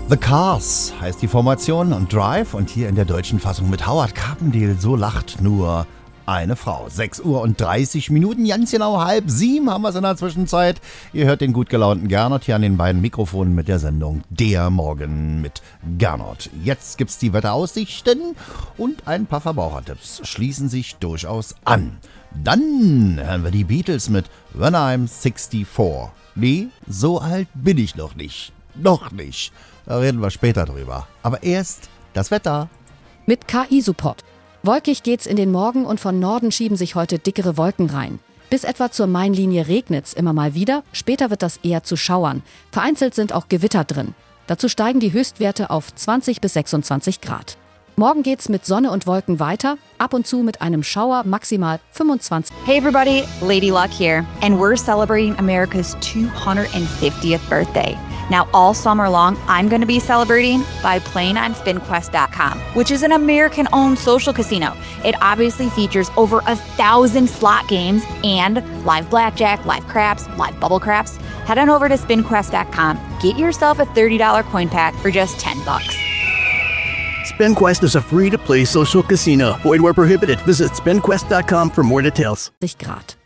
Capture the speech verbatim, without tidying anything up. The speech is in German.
The Cars heißt die Formation und Drive und hier in der deutschen Fassung mit Howard Carpendale, so lacht nur eine Frau. sechs Uhr und dreißig Minuten, ganz genau halb sieben haben wir es in der Zwischenzeit. Ihr hört den gut gelaunten Gernot hier an den beiden Mikrofonen mit der Sendung Der Morgen mit Gernot. Jetzt gibt's die Wetteraussichten und ein paar Verbrauchertipps schließen sich durchaus an. Dann hören wir die Beatles mit When I'm sixty-four. Nee, so alt bin ich noch nicht. Noch nicht. Da reden wir später drüber. Aber erst das Wetter. Mit K I-Support. Wolkig geht's in den Morgen und von Norden schieben sich heute dickere Wolken rein. Bis etwa zur Mainlinie regnet's immer mal wieder, später wird das eher zu Schauern. Vereinzelt sind auch Gewitter drin. Dazu steigen die Höchstwerte auf zwanzig bis sechsundzwanzig Grad. Morgen geht's mit Sonne und Wolken weiter, ab und zu mit einem Schauer, maximal fünfundzwanzig. Hey everybody, Lady Luck here, and we're celebrating America's two hundred fiftieth birthday. Now, all summer long, I'm going to be celebrating by playing on Spin Quest dot com, which is an American-owned social casino. It obviously features over a thousand slot games and live blackjack, live craps, live bubble craps. Head on over to Spin Quest dot com. Get yourself a thirty dollars coin pack for just ten bucks. SpinQuest is a free-to-play social casino. Void where prohibited. Visit Spin Quest dot com for more details. Grad.